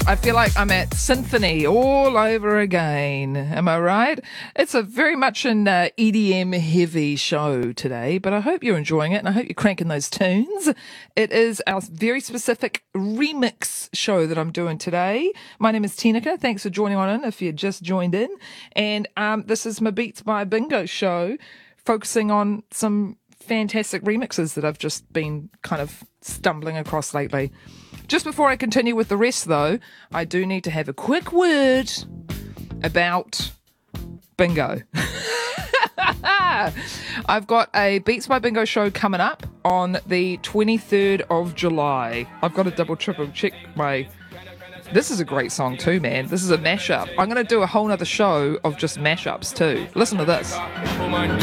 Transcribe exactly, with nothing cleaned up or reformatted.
I feel like I'm at Symphony all over again. Am I right? It's a very much an uh, E D M heavy show today, but I hope you're enjoying it and I hope you're cranking those tunes. It is our very specific remix show that I'm doing today. My name is Tinika. Thanks for joining on in if you just joined in. And um, this is my Beats by Bingo show, focusing on some fantastic remixes that I've just been kind of stumbling across lately. Just before I continue with the rest, though, I do need to have a quick word about Bingo. I've got a Beats by Bingo show coming up on the twenty-third of July. I've got to double triple check my... This is a great song too, man. This is a mashup. I'm going to do a whole nother show of just mashups too. Listen to this.